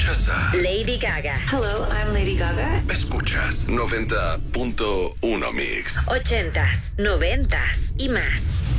Escuchas a Lady Gaga. Hello, I'm Lady Gaga. Escuchas 90.1 Mix. 80s, 90s y más.